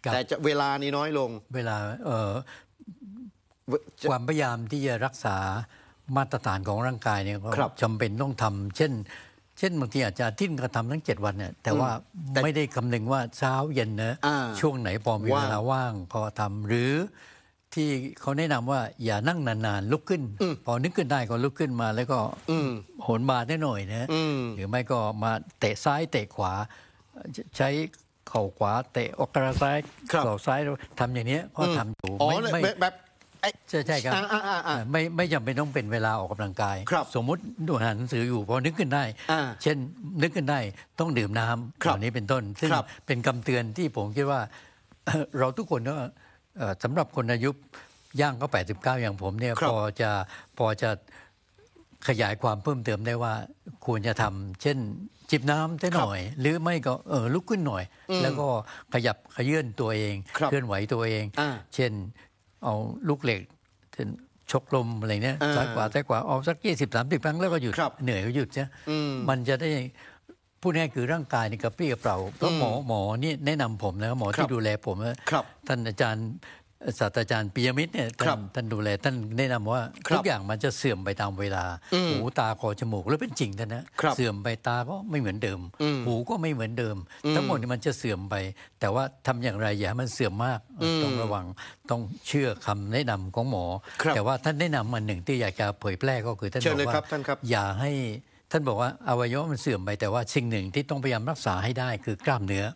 แต่จะเวลานี้น้อยลงเวลาความพยายามที่จะรักษามาตรฐานของร่างกายเนี่ยจำเป็นต้องทำเช่นบางทีอาจจะอาทิตย์ก็ทำทั้ง7 วันเนี่ยแต่ว่าไม่ได้คำนึงว่าเช้าเย็นนะช่วงไหนพอมีเวลาว่างก็ทำหรือที่เขาแนะนำว่าอย่านั่งนานๆลุกขึ้นพอนึกขึ้นได้ก็ลุกขึ้นมาแล้วก็โหนบาได้หน่อยนะหรือไม่ก็มาเตะซ้ายเตะขวาใช้เข่าขวาเตะออกกระซ้ายเข่าซ้ายทำอย่างนี้ก็ทำอยู่ไม่แบบใช่ครับไม่จำเป็นต้องเป็นเวลาออกกำลังกายสมมุติดูอ่านหนังสืออยู่พอนึกขึ้นได้เช่นนึกขึ้นได้ต้องดื่มน้ำเหล่านี้เป็นต้นซึ่งเป็นคำเตือนที่ผมคิดว่าเราทุกคนก็สำหรับคนอายุย่างก็89อย่างผมเนี่ยพอจะขยายความเพิ่มเติมได้ว่าควรจะทำเช่นจิบน้ำได้หน่อยหรือไม่ก็ลุกขึ้นหน่อยแล้วก็ขยับขยื่นตัวเองเคลื่อนไหวตัวเองเช่นเอาลูกเหล็กเช่นชกลมอะไรเนี่ยซ้ายขวาเอาสัก20-30 ครั้งแล้วก็หยุดเหนื่อยก็หยุดใช่มันจะได้พูดง่ายคือร่างกายนี่กระปรี้กระเปร่าเพราะหมอนี่แนะนำผมนะหมอที่ดูแลผมท่านอาจารย์ศาสตราจารย์ปิยมิตรเนี่ยท่านดูแลท่านแนะนำว่าทุกอย่างมันจะเสื่อมไปตามเวลาหูตาคอจมูกแล้วเป็นจริงท่านนะเสื่อมไปตาก็ไม่เหมือนเดิมหูก็ไม่เหมือนเดิมทั้งหมดนี่มันจะเสื่อมไปแต่ว่าทำอย่างไรอย่าให้มันเสื่อมมากต้องระวังต้องเชื่อคำแนะนำของหมอแต่ว่าท่านแนะนำมาหนึ่งที่อยากจะเผยแพร่ก็คือท่านบอกว่าอย่าให้ท่านบอกว่าอวัยวะมันเสื่อมไปแต่ว่าสิ่งหนึ่งที่ต้องพยายามรักษาให้ได้คือกล้ามเนื้อ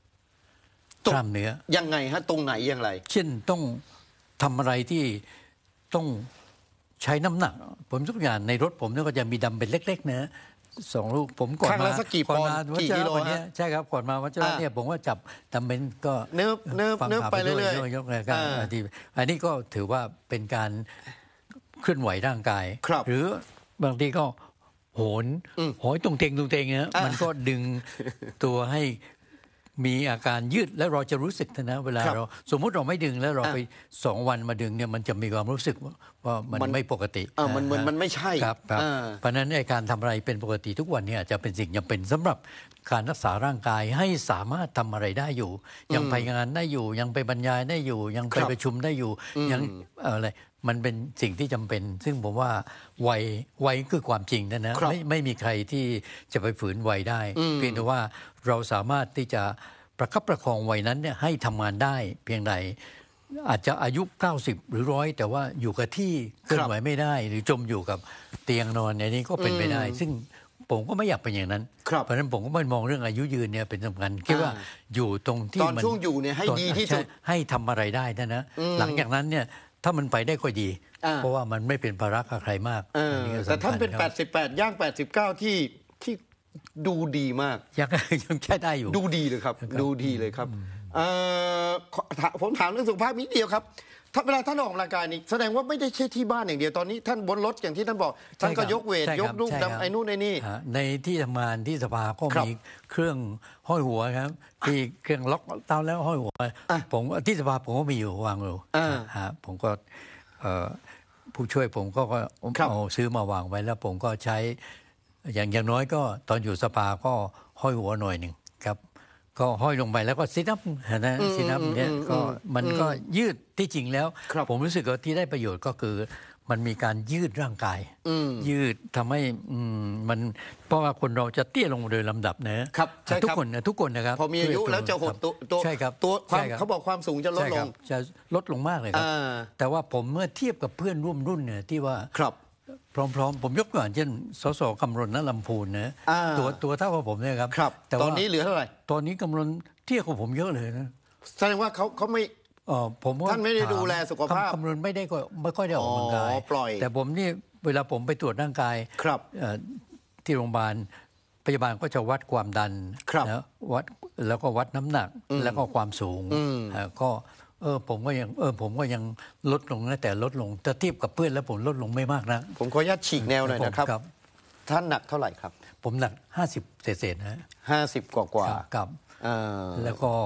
ยังไงฮะตรงไหนอย่างไรเช่นต้องทำอะไรที่ต้องใช้น้ำหนักผมทุกอย่างในรถผมเนี่ยก็จะมีดัมเบลเล็กๆนะ2 ลูกผมก่อนมากี่กิโลเนี่ยใช่ครับก่อนมาวัชระเนี่ยผมว่าจับดัมเบลก็เนิบไปเรื่อยๆยกเลยครับอันนี้ก็ถือว่าเป็นการเคลื่อนไหวร่างกายหรือบางทีก็โหยตรงเตงนะมันก็ดึงตัวให้มีอาการยืดแล้วเราจะรู้สึกนะเวลาเราสมมุติเราไม่ดึงแล้วเราไป2 วันมาดึงเนี่ยมันจะมีความรู้สึกว่ามันไม่ปกติมันไม่ใช่ครับเพราะนั้นการทำอะไรเป็นปกติทุกวันเนี่ยจะเป็นสิ่งจำเป็นสำหรับการรักษาร่างกายให้สามารถทำอะไรได้อยู่ยังไปงานได้อยู่ยังไปบรรยายได้อยู่ยังไปประชุมได้อยู่ยังอะไรมันเป็นสิ่งที่จำเป็นซึ่งผมว่าวัยคือความจริงนะไม่มีใครที่จะไปฝืนวัยได้เพียงแต่ว่าเราสามารถที่จะประคับประคองวัยนั้นเนี่ยให้ทำงานได้เพียงใดอาจจะอายุ90หรือ100แต่ว่าอยู่กับที่เคลื่อนไหวไม่ได้หรือจมอยู่กับเตียงนอนในนี้ก็เป็นไปได้ซึ่งผมก็ไม่อยากเป็นอย่างนั้นเพราะฉะนั้นผมก็ไม่มองเรื่องอายุยืนเนี่ยเป็นสำคัญคิดว่าอยู่ตรงที่ตอนช่วงอยู่เนี่ยให้ดีที่สุดให้ทำอะไรได้นะหลังจากนั้นเนี่ยถ้ามันไปได้ก็ดีเพราะว่ามันไม่เป็นภาระกับใครมากแต่ท่านเป็น88ย่าง89ที่ดูดีมากยังใช้ได้อยู่ดูดีเลยครับดูดีเลยครับผมถามเรื่องสุขภาพนิดเดียวครับเวลาท่านออกกำลังกายนี่แสดงว่าไม่ได้ใช่ที่บ้านอย่างเดียวตอนนี้ท่านบนรถอย่างที่ท่านบอกท่านก็ยกเวทยกลูกดำไอ้นู่นไอ้นี่ในที่ทำงานที่สภาก็มีเครื่องห้อยหัวครับที่เครื่องล็อกเตาแล้วห้อยหัวผมที่สภาผมก็มีอยู่วางอยู่ผมก็ผู้ช่วยผมก็เอาซื้อมาวางไว้แล้วผมก็ใช้อย่างน้อยก็ตอนอยู่สภาก็ห้อยหัวหน่อยหนึ่งครับก็ห้อยลงไปแล้วก็ซิทอัพนะซิทอัพเนี่ยก็มันก็ยืดที่จริงแล้วผมรู้สึกว่าที่ได้ประโยชน์ก็คือมันมีการยืดร่างกายยืดทำให้มันเพราะว่าคนเราจะเตี้ยลงโดยลำดับนะครับทุกคนนะครับพอมีอายุแล้วจะหดตัวใช่ครับตัวเขาบอกความสูงจะลดลงจะลดลงมากเลยครับแต่ว่าผมเมื่อเทียบกับเพื่อนร่วมรุ่นเนี่ยที่ว่าพร้อมผมยกตัวอย่างเช่นสสคำรณ ณ ลำพูนนะตัวเท่ากับผมเนี่ยครับแต่ตอนนี้เหลือเท่าไหร่ตอนนี้กำลังเทียบกับผมเยอะเลยนะแสดงว่าเขาไม่ท่านไม่ได้ดูแลสุขภาพคำรณไม่ค่อยได้ออกกำลังกายแต่ผมนี่เวลาผมไปตรวจร่างกายที่โรงพยาบาลพยาบาลก็จะวัดความดันนะวัดแล้วก็วัดน้ำหนักแล้วก็ความสูงก็ผมก็ยังลดลงนะแต่ลดลงแต่เทียบกับเพื่อนแล้วผมลดลงไม่มากนะผมขออนุญาตฉีกแนวหน่อยนะครับท่านหนักเท่าไหร่ครับผมหนัก50เศษนะ 50กว่าครับแล้วก็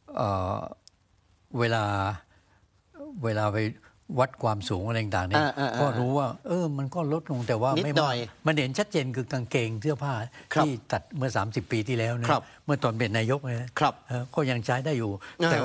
เวลาไปวัดความสูงอะไรต่างๆเนี่ยก็รู้ว่ามันก็ลดลงแต่ว่าไม่มากมันเห็นชัดเจนคือกางเกงเสื้อผ้าที่ตัดเมื่อ30 ปีที่แล้วนะเมื่อตอนเป็นนายกเนี่ยก็ยังใช้ได้อยู่แต่